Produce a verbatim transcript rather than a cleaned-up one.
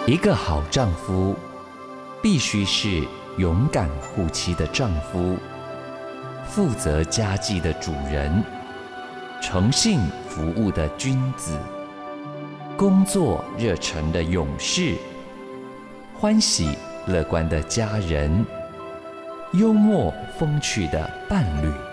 一个好丈夫，必须是勇敢护妻的丈夫，负责家计的主人，诚信服务的君子，工作热忱的勇士，欢喜乐观的家人，幽默风趣的伴侣。